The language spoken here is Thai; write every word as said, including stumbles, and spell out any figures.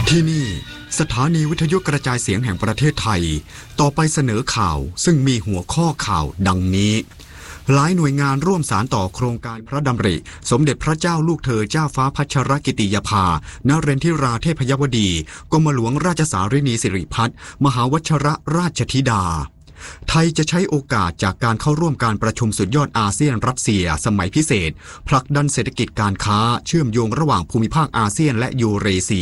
ที่นี่สถานีวิทยุกระจายเสียงแห่งประเทศไทยต่อไปเสนอข่าวซึ่งมีหัวข้อข่าวดังนี้หลายหน่วยงานร่วมสานต่อโครงการพระดำริสมเด็จพระเจ้าลูกเธอเจ้าฟ้าพัชรกิติยาภานเรนทิราเทพยวดีกรมหลวงราชสารินีสิริพัฒน์มหาวชรราชธิดาไทยจะใช้โอกาสจากการเข้าร่วมการประชุมสุดยอดอาเซียนรัสเซียสมัยพิเศษผลักดันเศรษฐกิจการค้าเชื่อมโยงระหว่างภูมิภาคอาเซียนและยูเรเซีย